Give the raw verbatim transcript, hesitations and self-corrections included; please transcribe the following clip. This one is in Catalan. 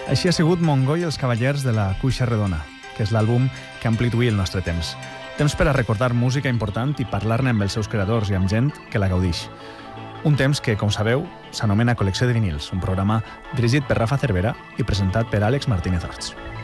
Així ha sigut Montgó i els Cavallers de la Cuixa Redona, que és l'àlbum que ha omplit avui el nostre temps. Temps per a recordar música important i parlar-ne amb els seus creadors i amb gent que la gaudix. Un temps que, com sabeu, s'anomena Col·lecció de vinils, un programa dirigit per Rafa Cervera i presentat per Àlex Martínez Orts.